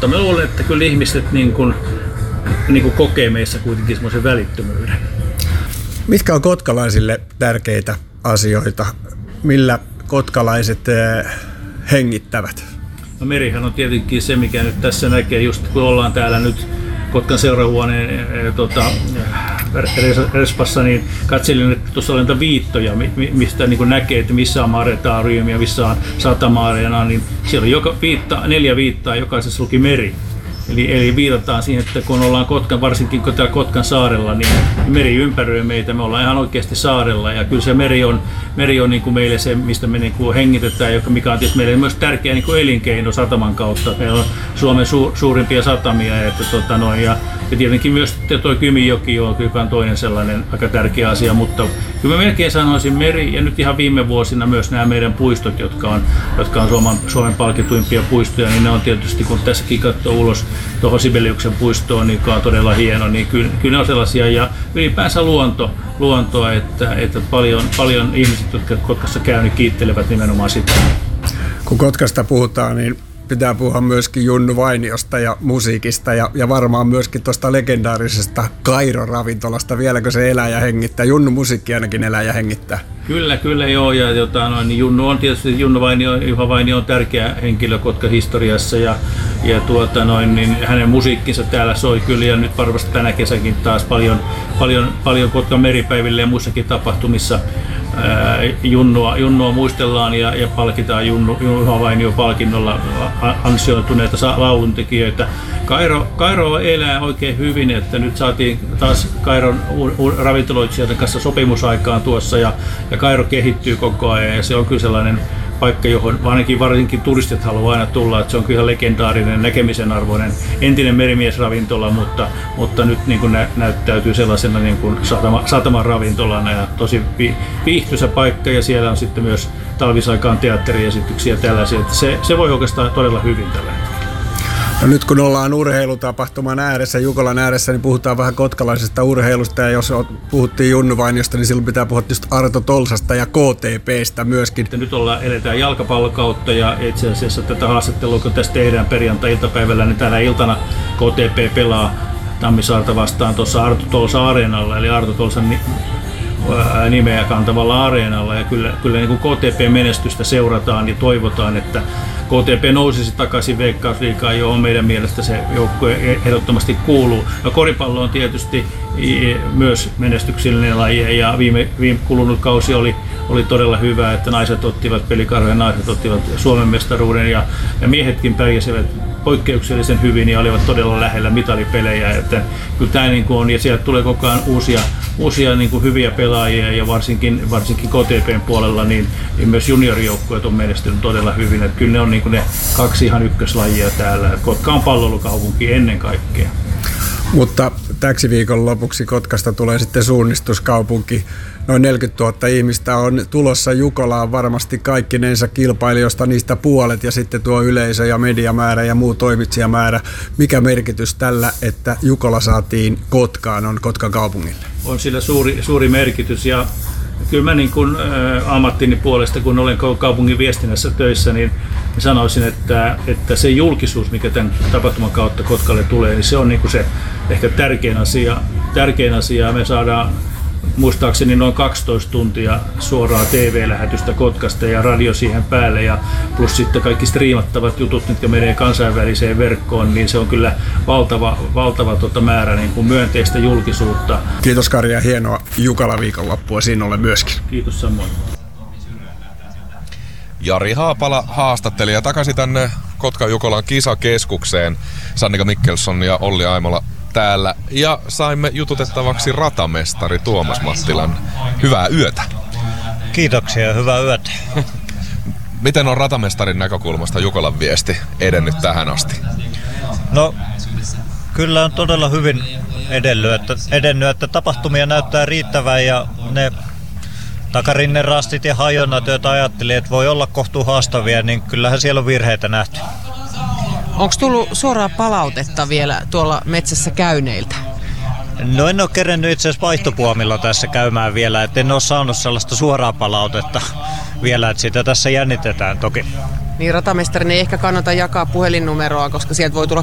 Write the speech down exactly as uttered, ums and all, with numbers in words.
mutta mä luulen, että kyllä ihmiset niin kuin, niin kuin kokee meissä kuitenkin semmoisen välittömyyden. Mitkä on kotkalaisille tärkeitä asioita? Millä kotkalaiset hengittävät? No merihän on tietenkin se, mikä nyt tässä näkee, just kun ollaan täällä nyt Kotkan seurahuoneen tota, respassa, niin katselin, että tuossa on viittoja, mistä niin näkee, että missä on Maretaarium ja missä on Satama-areena, niin siellä on joka viitta, neljä viittaa, jokaisessa luki meri. Eli, eli viitataan siihen, että kun ollaan Kotkan, varsinkin kun täällä Kotkan saarella, niin meri ympäröi meitä, me ollaan ihan oikeasti saarella ja kyllä se meri on, meri on niin kuin meille se, mistä me niin kuin hengitetään, mikä on tietysti meille myös tärkeä niin kuin elinkeino sataman kautta. Meillä on Suomen su, suurimpia satamia että, tota, noin, ja, ja tietenkin myös tuo Kymijoki on, joka on toinen sellainen aika tärkeä asia, mutta kyllä mä melkein sanoisin meri ja nyt ihan viime vuosina myös nämä meidän puistot, jotka on, jotka on Suomen, Suomen palkituimpia puistoja, niin ne on tietysti, kun tässäkin katsoo ulos tuohon Sibeliuksen puistoon, joka on todella hieno, niin kyllä, kyllä ne on sellaisia ja ylipäänsä luonto, luontoa, että, että paljon, paljon ihmiset, jotka Kotkassa käy, niin kiittelevät nimenomaan sitä. Kun Kotkasta puhutaan, niin pitää puhua myöskin Junnu Vainiosta ja musiikista ja, ja varmaan myöskin tuosta legendaarisesta Kairo-ravintolasta. Vieläkö se elää ja hengittää? Junnu musiikki ainakin elää ja hengittää. Kyllä, kyllä joo. Ja jota, no, niin Junnu on tietysti, Junnu Vainio, Juha Vainio on tärkeä henkilö Kotkan historiassa ja, ja tuota, noin, niin hänen musiikkinsa täällä soi kyllä ja nyt varmasti tänä kesäkin taas paljon, paljon, paljon Kotkan meripäiville ja muissakin tapahtumissa ää, Junnua, Junnua muistellaan ja, ja palkitaan Junnu, Juha Vainio palkinnolla ansioituneita lauluntekijöitä. Kairo, Kairo elää oikein hyvin, että nyt saatiin taas Kairon ravintoloitsijoiden kanssa sopimusaikaan tuossa ja, ja Kairo kehittyy koko ajan ja se on kyllä sellainen paikka, johon ainakin varsinkin turistit haluaa aina tulla, että se on kyllä legendaarinen, näkemisen arvoinen entinen merimiesravintola, mutta, mutta nyt niin kuin nä, näyttäytyy sellaisena niin kuin satama, sataman ravintolana ja tosi viihtyisä paikka ja siellä on sitten myös talvisaikaan teatteriesityksiä ja tällaisia, että se, se voi oikeastaan todella hyvin tällä hetkellä. No nyt kun ollaan urheilutapahtuman ääressä, Jukolan ääressä, niin puhutaan vähän kotkalaisesta urheilusta ja jos puhuttiin Junnu Vainiosta, niin silloin pitää puhua just Arto Tolsasta ja K T P:stä myöskin. Nyt ollaan, eletään jalkapallokautta ja itse asiassa tätä haastattelua, kun tästä tehdään perjantai-iltapäivällä, niin tänä iltana K T P pelaa Tammisaarta vastaan tuossa Arto Tolsa areenalla, eli Arto Tolsan nimeä kantavalla areenalla ja kyllä, kyllä niin kuin K T P-menestystä seurataan ja toivotaan, että K T P nousisi takaisin Veikkausliigaan, johon meidän mielestä se joukkue ehdottomasti kuuluu. No, koripallo on tietysti myös menestyksellinen laji ja viime, viime kulunut kausi oli, oli todella hyvä, että naiset ottivat pelikarhoja, naiset ottivat Suomen mestaruuden ja, ja miehetkin pärjäsivät poikkeuksellisen hyvin ja olivat todella lähellä mitalipelejä. Että kyllä tämä niin kuin on ja sieltä tulee koko ajan uusia, uusia niin kuin hyviä pelaajia ja varsinkin, varsinkin K T P:n puolella niin, niin myös juniorijoukkueet on menestynyt todella hyvin. Että kyllä ne on niin kuin ne kaksi ihan ykköslajia täällä. Kotka on palvelukaupunki ennen kaikkea. Mutta täksi viikon lopuksi Kotkasta tulee sitten suunnistuskaupunki. Noin neljäkymmentätuhatta ihmistä on tulossa Jukolaan varmasti kaikkinensa kilpailijoista, niistä puolet ja sitten tuo yleisö ja mediamäärä ja muu toimitsijamäärä. Mikä merkitys tällä, että Jukola saatiin Kotkaan on Kotkan kaupungille? On sillä suuri, suuri merkitys ja kyllä mä niin kuin, ä, ammattini puolesta, kun olen kaupungin viestinnässä töissä, niin sanoisin, että, että se julkisuus, mikä tämän tapahtuman kautta Kotkalle tulee, niin se on niin kuin se ehkä tärkein asia. Tärkein asia. Me saadaan muistaakseni noin kaksitoista tuntia suoraa T V-lähetystä Kotkasta ja radio siihen päälle ja plus sitten kaikki striimattavat jutut, mitkä menee kansainväliseen verkkoon, niin se on kyllä valtava, valtava tota määrä niin kuin myönteistä julkisuutta. Kiitos Kari ja hienoa Jukala viikonloppua sinulle myöskin. Kiitos samoin. Jari Haapala haastattelija takaisin tänne Kotkan Jukolan kisakeskukseen. Sannika Mikkelson ja Olli Aimola täällä. Ja saimme jututettavaksi ratamestari Tuomas Mattilan. Hyvää yötä. Kiitoksia ja hyvää yötä. Miten on ratamestarin näkökulmasta Jukolan viesti edennyt tähän asti? No, kyllä on todella hyvin edennyt, että, edennyt, että tapahtumia näyttää riittävän ja ne takarinnen rastit ja hajonnat, joita ajattelin, että voi olla kohtuu haastavia, niin kyllähän siellä on virheitä nähty. Onko tullut suoraa palautetta vielä tuolla metsässä käyneiltä? No en ole kerennyt itse asiassa vaihtopuomilla tässä käymään vielä, että en ole saanut sellaista suoraa palautetta vielä, että sitä tässä jännitetään toki. Niin ratamestarin ei ehkä kannata jakaa puhelinnumeroa, koska sieltä voi tulla